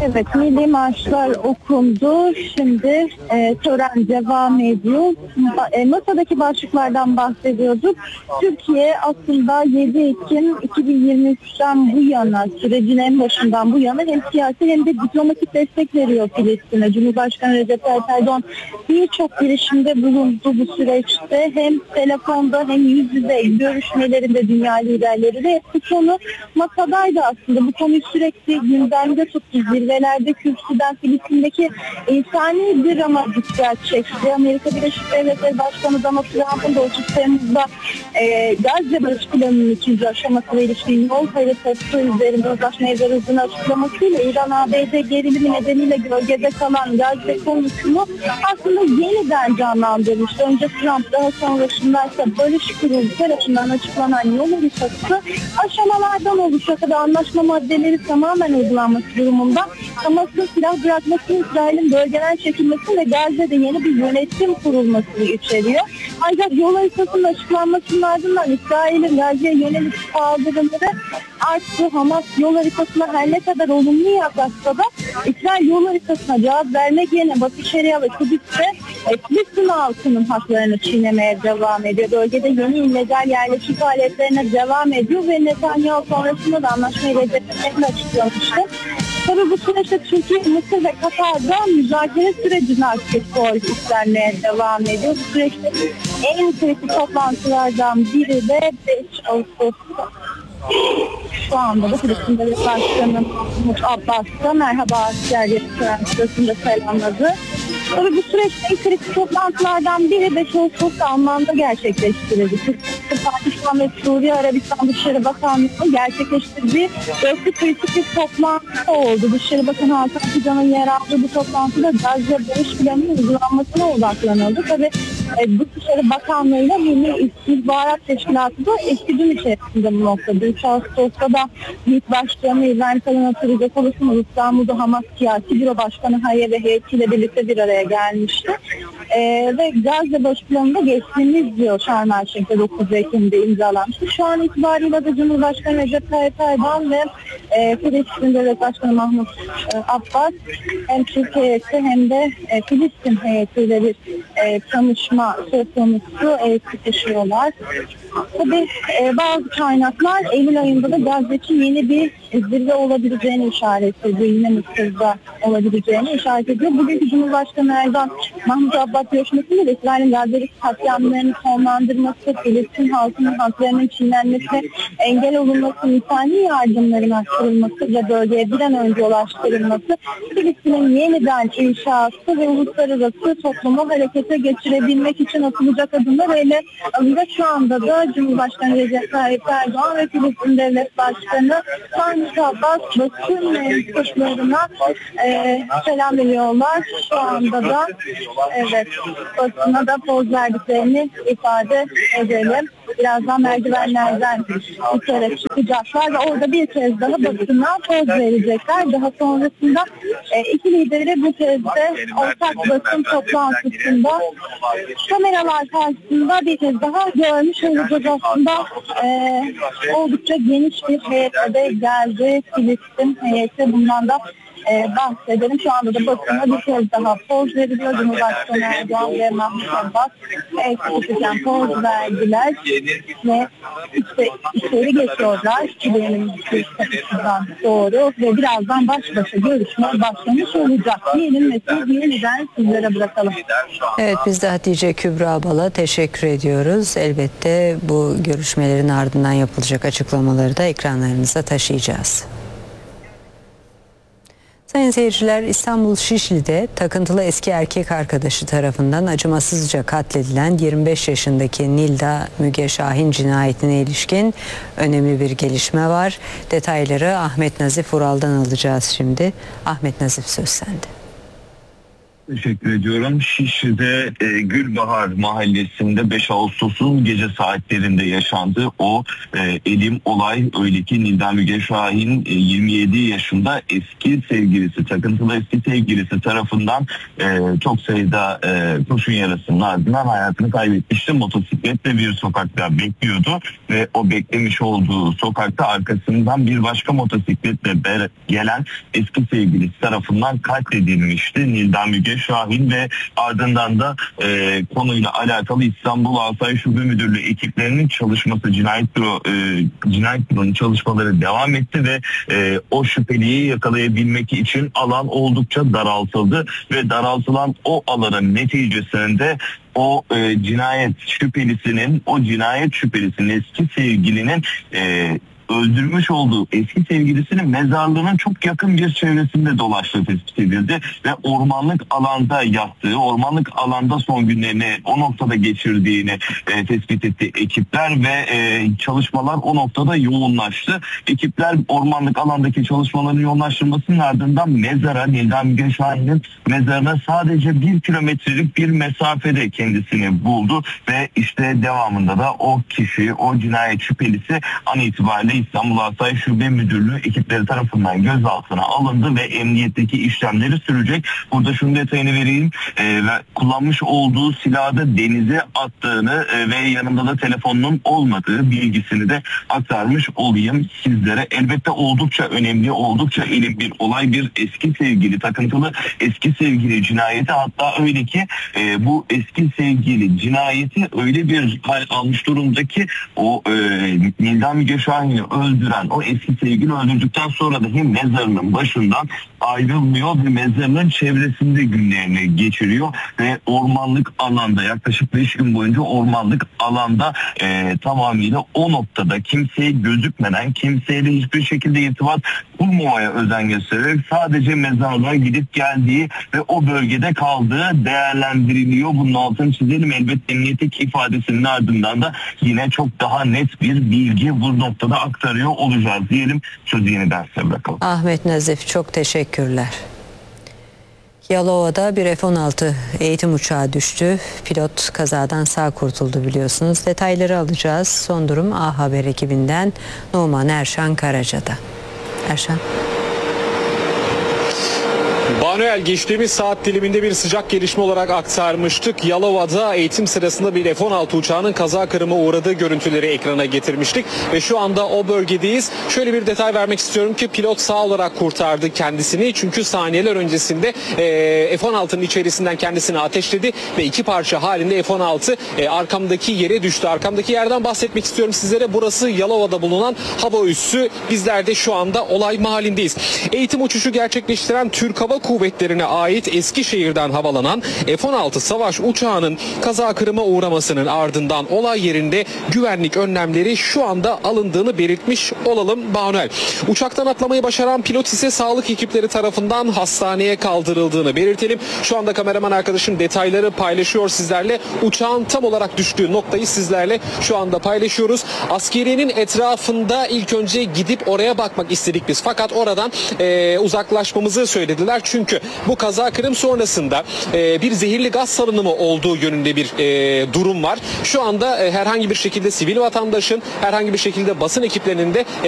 Evet, milli marşlar okundu. Şimdi tören devam ediyor. Masadaki başlıklardan bahsediyorduk. Türkiye aslında 7 Ekim 2023'ten bu yana, sürecin en başından bu yana hem siyasi hem de diplomatik destek veriyor Filistin'e. Cumhurbaşkanı Recep Tayyip Erdoğan birçok girişimde bulundu bu süreçte. Hem telefonda hem yüz yüze görüşmelerinde dünya liderleri ve bu konu masadaydı aslında. Bu konuyu sürekli gündemde tuttu. Zirvelerde kürsüden Filistin'deki insani drama dikkat çekti. Amerika Birleşik Devletleri Başkanı Donald Trump'ın da 30 Temmuz'da Gazze barış planının 2. aşaması ve ilişkin yol haritası üzerinde uzlaşmaya varıldığını açıklamasıyla İran-ABD gerilimi nedeniyle gölgede kalan Gazze konusunu aslında yeniden canlandırmıştı. Önce Trump, daha sonrasında ise barış kurulu tarafından açıklanan yol haritası aşamalardan oluşacak ve anlaşma maddeleri tamamen uygulanması durumunda Hamas'ın silah bırakması, İsrail'in bölgeden çekilmesi ve Gazze'de yeni bir yönetim kurulmasını içeriyor. Ancak yol haritasının açıklanmasının ardından İsrail'in Gazze'ye yönelik saldırıları arttı. Hamas yol haritasına her ne kadar olumlu yaklaşsa da İsrail yol haritasına cevap vermek yerine Batı Şeria ve Kudüs'te Filistin halkının haklarını çiğnemeye devam ediyor. Bölgede yeni illegal yerleşik faaliyetlerine devam ediyor ve Netanyahu sonrasında da anlaşmayı reddetmekle açıklamıştı. Tabii bu süreçte Türkiye, Mısır ve Katar'da müzakere sürecine aktif rol üstlenmeye devam ediyor. Bu süreçte en kritik toplantılardan biri de 5 Ağustos'ta. Şu anda da Filistin Devlet Başkanı Mahmut Abbas da merhaba askerleri sırasında selamladı. Tabii bu süreçte en kritik toplantılardan biri 5 Ağustos'ta Alman'da gerçekleştirildi. Pakistan ve Suriye Arabistan Dışişleri Bakanlığı gerçekleştirdiği 4'lü kritik bir toplantı oldu. Dışişleri Bakanı Hakan Fidan'ın yer aldığı bu toplantıda Gazze barış planının uygulanmasına odaklanıldı. Tabii Dışişleri Bakanlığı'yla Milli İstihbarat Teşkilatı da eski gün içerisinde bu noktada. 3 Ağustos'ta da MİT Başkanı İbrahim Kalın hatırlayacak olursunuz İstanbul'da Hamas Siyasi Büro Başkanı Hayye ve heyetiyle birlikte bir araya gelmişti. Ve Gazze barış planında geçtiğimiz yıl Şarm El Şeyh'te 9 Ekim'de imzalanmıştı. Şu an itibariyle de Cumhurbaşkanı Recep Tayyip Erdoğan ve Filistin Devlet Başkanı Mahmut Abbas hem Türkiye heyeti hem de Filistin heyetiyle bir tanışma söz konusu sıkışıyorlar. Tabii bazı kaynaklar Eylül ayında da Gazze'ci yeni bir zirve olabileceğini işaret ediyor. Yine Mısır'da olabileceğini işaret ediyor. Bugünkü Cumhurbaşkanı Erdoğan Mahmut Abbas görüşmesinde de İsrail'in Gazze'deki katliamlarını sonlandırması, Filistin halkının haklarının çiğnenmesi, engel olunması, insani yardımların aktarılması ve bölgeye bir an önce ulaştırılması, Filistin'in yeniden inşası ve uluslararası toplumu harekete geçirebilmek için atılacak adımlar ele alınacak. Şu anda da Cumhurbaşkanı Recep Tayyip Erdoğan ve Filistin Devlet Başkanı Mahmut Abbas basın mensuplarına selam veriyorlar. Şu anda da evet basına da poz verdiklerini ifade edelim. Birazdan merdivenlerden yukarı çıkacaklar ve orada bir kez daha basına poz verecekler. Daha sonrasında iki lideri bu kez de ortak basın toplantısında kameralar karşısında bir kez daha görmüş olacağız aslında. Oldukça geniş bir heyete de geldi Filistin heyeti. Bundan da bahsedelim. Şu anda da basına bir kez daha poz veriliyor. Cumhurbaşkanı Erdoğan ve Mahmut Abbas sıkışırken poz verdiler ve içeri geçiyorlar. Kilenin kapısından doğru ve birazdan baş başa görüşme başlamış olacak. Diyelim ve siz yeniden sizlere bırakalım. Evet, biz de Hatice Kübra Bal'a teşekkür ediyoruz. Elbette bu görüşmelerin ardından yapılacak açıklamaları da ekranlarınıza taşıyacağız. Sayın seyirciler, İstanbul Şişli'de takıntılı eski erkek arkadaşı tarafından acımasızca katledilen 25 yaşındaki Nilda Müge Şahin cinayetine ilişkin önemli bir gelişme var. Detayları Ahmet Nazif Ural'dan alacağız şimdi. Ahmet Nazif, söz sende. Teşekkür ediyorum. Şişli'de Gülbahar Mahallesi'nde 5 Ağustos'un gece saatlerinde yaşandı. O elim olay öyle ki Nilda Müge Şahin 27 yaşında eski sevgilisi, takıntılı eski sevgilisi tarafından çok sayıda kurşun yarasının ardından hayatını kaybetmişti. Motosikletle bir sokakta bekliyordu ve o beklemiş olduğu sokakta arkasından bir başka motosikletle gelen eski sevgilisi tarafından katledilmişti Nilda Müge Şahin ve ardından da konuyla alakalı İstanbul Asayiş Şube Müdürlüğü ekiplerinin çalışması, cinayet büronun çalışmaları devam etti ve o şüpheliyi yakalayabilmek için alan oldukça daraltıldı ve daraltılan o alanın neticesinde o cinayet şüphelisinin eski sevgilinin öldürmüş olduğu eski sevgilisinin mezarlığının çok yakın bir çevresinde dolaştığı tespit edildi ve ormanlık alanda yattığı, ormanlık alanda son günlerini o noktada geçirdiğini tespit etti ekipler ve çalışmalar o noktada yoğunlaştı. Ekipler ormanlık alandaki çalışmaların yoğunlaştırmasının ardından Nilda Müge Şahin'in mezarına sadece 1 kilometrelik bir mesafede kendisini buldu ve işte devamında da o kişi, o cinayet şüphelisi an itibariyle İstanbul Asayiş Şube Müdürlüğü ekipleri tarafından gözaltına alındı ve emniyetteki işlemleri sürecek. Burada şunun detayını vereyim. Kullanmış olduğu silahı da denize attığını ve yanında da telefonunun olmadığı bilgisini de aktarmış olayım sizlere. Elbette oldukça önemli, oldukça elim bir olay, bir eski sevgili, takıntılı eski sevgili cinayeti, hatta öyle ki bu eski sevgili cinayeti öyle bir hal almış durumda ki o Nilda Müge Şahin'i öldüren o eski sevgili öldürdükten sonra dahi mezarının başından ayrılmıyor ve mezarının çevresinde günlerini geçiriyor ve ormanlık alanda yaklaşık 5 gün boyunca ormanlık alanda tamamıyla o noktada kimseye gözükmeden, kimseyle hiçbir şekilde irtibat kurmamaya özen göstererek sadece mezarlığa gidip geldiği ve o bölgede kaldığı değerlendiriliyor. Bunun altını çizelim. Elbette emniyetteki ifadesinin ardından da yine çok daha net bir bilgi bu noktada aktarıyor olacağız diyelim. Sözü yeniden size bırakalım. Ahmet Nazif, çok teşekkürler. Yalova'da bir F-16 eğitim uçağı düştü. Pilot kazadan sağ kurtuldu biliyorsunuz. Detayları alacağız. Son durum A Haber ekibinden Numan Erşan Karaca'da. Erşan. Banuel, geçtiğimiz saat diliminde bir sıcak gelişme olarak aktarmıştık. Yalova'da eğitim sırasında bir F-16 uçağının kaza kırıma uğradığı görüntüleri ekrana getirmiştik. Ve şu anda o bölgedeyiz. Şöyle bir detay vermek istiyorum ki pilot sağ olarak kurtardı kendisini. Çünkü saniyeler öncesinde F-16'nın içerisinden kendisini ateşledi ve 2 parça halinde F-16 arkamdaki yere düştü. Arkamdaki yerden bahsetmek istiyorum sizlere. Burası Yalova'da bulunan hava üssü. Bizler de şu anda olay mahallindeyiz. Eğitim uçuşu gerçekleştiren Türk Hava Kuvvetleri'ne ait Eskişehir'den havalanan F-16 savaş uçağının kaza kırıma uğramasının ardından olay yerinde güvenlik önlemleri şu anda alındığını belirtmiş olalım Banuel. Uçaktan atlamayı başaran pilot ise sağlık ekipleri tarafından hastaneye kaldırıldığını belirtelim. Şu anda kameraman arkadaşım detayları paylaşıyor sizlerle. Uçağın tam olarak düştüğü noktayı sizlerle şu anda paylaşıyoruz. Askeriyenin etrafında ilk önce gidip oraya bakmak istedik biz. Fakat oradan uzaklaşmamızı söylediler. Çünkü bu kaza kırım sonrasında bir zehirli gaz salınımı olduğu yönünde bir durum var. Şu anda herhangi bir şekilde sivil vatandaşın, herhangi bir şekilde basın ekiplerinin de